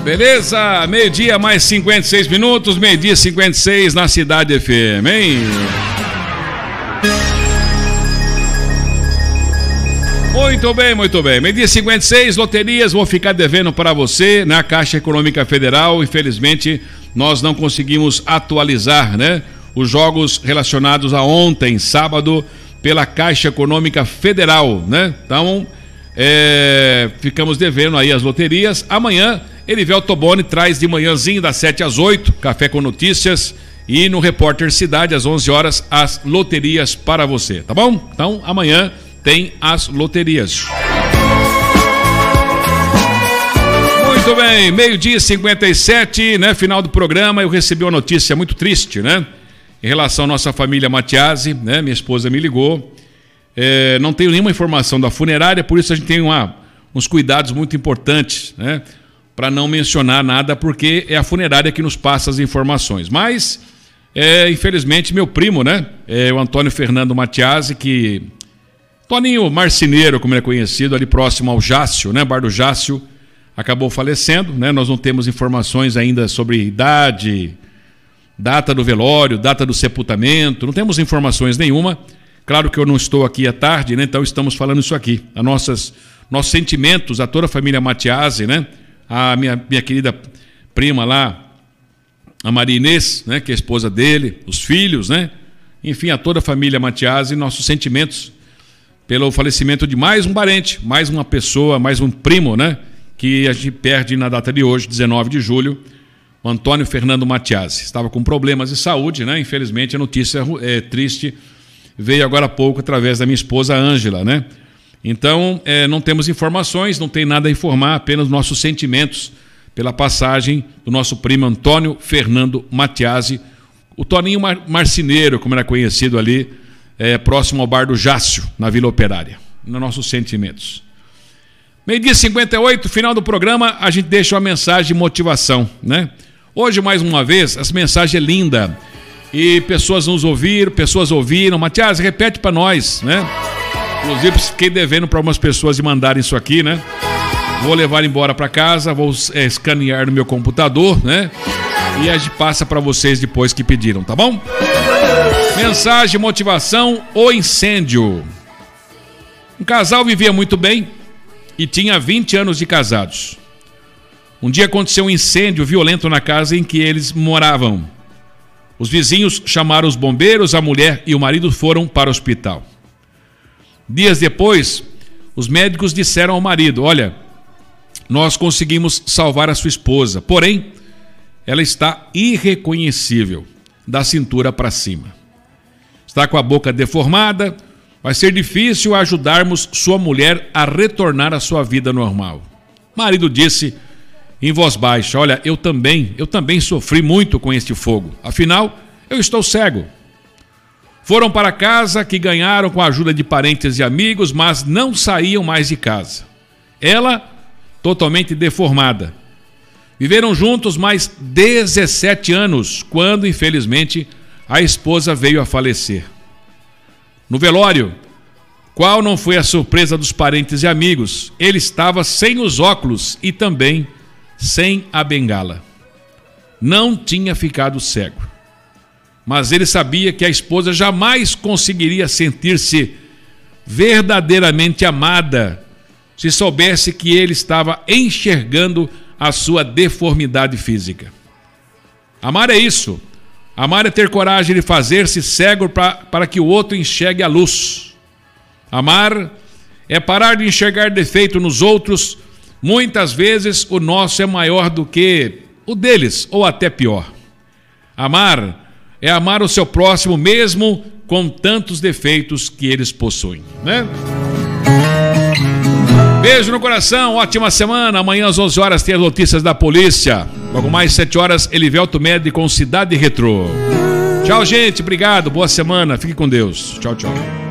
Beleza? Meio-dia mais 56 minutos, meio-dia 56 na Cidade FM, hein? Muito bem, muito bem. Meio-dia 56, loterias, vou ficar devendo para você na Caixa Econômica Federal. Infelizmente, nós não conseguimos atualizar, né? Os jogos relacionados a ontem, sábado, pela Caixa Econômica Federal, né? Então, ficamos devendo aí as loterias. Amanhã, Erivelto Boni traz de manhãzinho das 7 às 8, Café com Notícias, e no Repórter Cidade, às 11 horas, as loterias para você, tá bom? Então, amanhã tem as loterias. Muito bem, meio-dia 57, né? Final do programa, eu recebi uma notícia muito triste, né? Em relação à nossa família Matiasi, né? Minha esposa me ligou. Não tenho nenhuma informação da funerária, por isso a gente tem uns cuidados muito importantes, né? Para não mencionar nada, porque é a funerária que nos passa as informações. Mas, infelizmente, meu primo, né? O Antônio Fernando Matiasi, que... Toninho Marceneiro, como ele é conhecido, ali próximo ao Jácio, né? Bar do Jácio, acabou falecendo, né? Nós não temos informações ainda sobre idade, data do velório, data do sepultamento, não temos informações nenhuma. Claro que eu não estou aqui à tarde, né? Então estamos falando isso aqui. Nossos sentimentos a toda a família Matiasi, né? A minha querida prima lá, a Maria Inês, né? Que é a esposa dele, os filhos, né? Enfim, a toda a família Matiasi, nossos sentimentos pelo falecimento de mais um parente, mais uma pessoa, mais um primo, né? Que a gente perde na data de hoje, 19 de julho, o Antônio Fernando Matiasi. Estava com problemas de saúde, né? Infelizmente a notícia triste veio agora há pouco através da minha esposa Ângela, né? Então, não temos informações, não tem nada a informar, apenas nossos sentimentos pela passagem do nosso primo Antônio Fernando Matiasi, o Toninho Marceneiro, como era conhecido ali, próximo ao Bar do Jácio, na Vila Operária. Nos nossos sentimentos. Meio-dia 58, final do programa, a gente deixa uma mensagem de motivação, né? Hoje, mais uma vez, essa mensagem é linda. E pessoas nos ouviram, pessoas ouviram. Matiasi, repete para nós, né? Inclusive, fiquei devendo para algumas pessoas de mandarem isso aqui, né? Vou levar embora para casa, vou escanear no meu computador, né? E a gente passa para vocês depois que pediram, tá bom? Mensagem, motivação, o incêndio. Um casal vivia muito bem e tinha 20 anos de casados. Um dia aconteceu um incêndio violento na casa em que eles moravam. Os vizinhos chamaram os bombeiros, a mulher e o marido foram para o hospital. Dias depois, os médicos disseram ao marido: olha, nós conseguimos salvar a sua esposa, porém, ela está irreconhecível, da cintura para cima. Está com a boca deformada, vai ser difícil ajudarmos sua mulher a retornar à sua vida normal. O marido disse em voz baixa: olha, eu também sofri muito com este fogo, afinal, eu estou cego. Foram para casa, que ganharam com a ajuda de parentes e amigos, mas não saíam mais de casa. Ela, totalmente deformada. Viveram juntos mais 17 anos, quando, infelizmente, a esposa veio a falecer. No velório, qual não foi a surpresa dos parentes e amigos? Ele estava sem os óculos e também sem a bengala. Não tinha ficado cego. Mas ele sabia que a esposa jamais conseguiria sentir-se verdadeiramente amada se soubesse que ele estava enxergando a sua deformidade física. Amar é isso. Amar é ter coragem de fazer-se cego para que o outro enxergue a luz. Amar é parar de enxergar defeito nos outros. Muitas vezes o nosso é maior do que o deles, ou até pior. Amar é amar o seu próximo mesmo com tantos defeitos que eles possuem, né? Beijo no coração, ótima semana. Amanhã às 11 horas tem as notícias da polícia. Logo mais 7 horas, Erivelto Med com Cidade Retrô. Tchau, gente, obrigado, boa semana, fique com Deus. Tchau, tchau.